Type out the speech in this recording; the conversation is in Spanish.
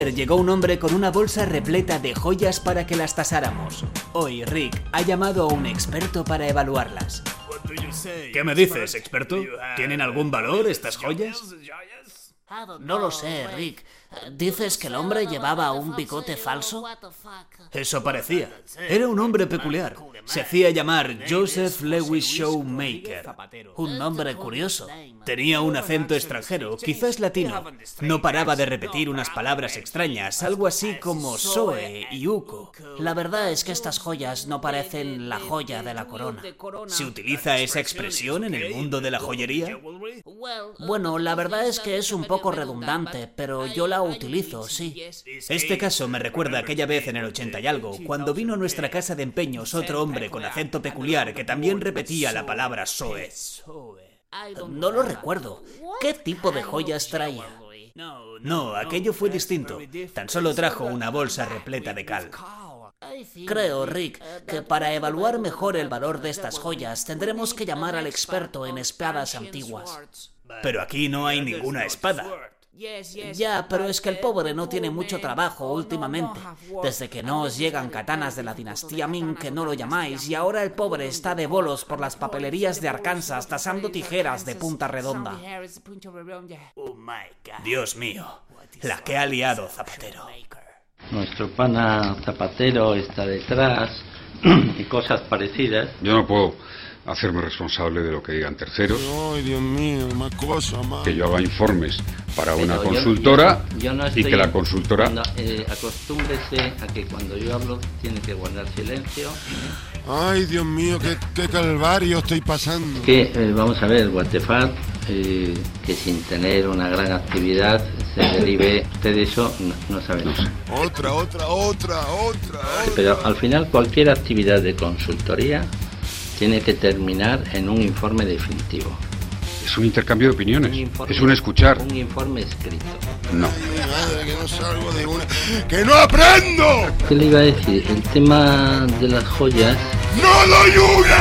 Llegó un hombre con una bolsa repleta de joyas para que las tasáramos. Hoy Rick ha llamado a un experto para evaluarlas. ¿Qué me dices, experto? ¿Tienen algún valor estas joyas? No lo sé, Rick. ¿Dices que el hombre llevaba un bigote falso? Eso parecía. Era un hombre peculiar. Se hacía llamar Joseph Lewis Showmaker. Un nombre curioso. Tenía un acento extranjero, quizás latino. No paraba de repetir unas palabras extrañas, algo así como Soe y Uko. La verdad es que estas joyas no parecen la joya de la corona. ¿Se utiliza esa expresión en el mundo de la joyería? Bueno, la verdad es que es un poco redundante, pero yo la utilizo, sí. Este caso me recuerda aquella vez en el 80 y algo, cuando vino a nuestra casa de empeños otro hombre con acento peculiar que también repetía la palabra Soe. No lo recuerdo. ¿Qué tipo de joyas traía? No, aquello fue distinto. Tan solo trajo una bolsa repleta de cal. Creo, Rick, que para evaluar mejor el valor de estas joyas tendremos que llamar al experto en espadas antiguas. Pero aquí no hay ninguna espada. Ya, pero es que el pobre no tiene mucho trabajo últimamente. Desde que no os llegan katanas de la dinastía Ming, que no lo llamáis, y ahora el pobre está de bolos por las papelerías de Arkansas tasando tijeras de punta redonda. Dios mío, la que ha liado Zapatero. Nuestro pana Zapatero está detrás y cosas parecidas. Yo no puedo hacerme responsable de lo que digan terceros. Ay, Dios mío, más cosa, más. Que yo haga informes para una consultora yo no y que la consultora... Acostúmbrese a que cuando yo hablo tiene que guardar silencio. Ay, Dios mío, qué calvario estoy pasando. Vamos a ver, what the fuck, que sin tener una gran actividad se derive de eso, no sabemos. Otra. Pero al final cualquier actividad de consultoría tiene que terminar en un informe definitivo. Es un intercambio de opiniones, es un escuchar. Un informe escrito. No. Mi madre, que no salgo de una... ¡Que no aprendo! ¿Qué le iba a decir? El tema de las joyas... ¡No doy una!